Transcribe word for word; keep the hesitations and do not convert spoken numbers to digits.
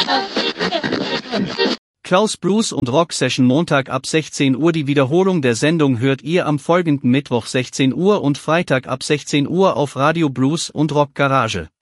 Klaus Blues und Rock Session Montag ab sechzehn Uhr. Die Wiederholung der Sendung hört ihr am folgenden Mittwoch sechzehn Uhr und Freitag ab sechzehn Uhr auf Radio Blues und Rock Garage.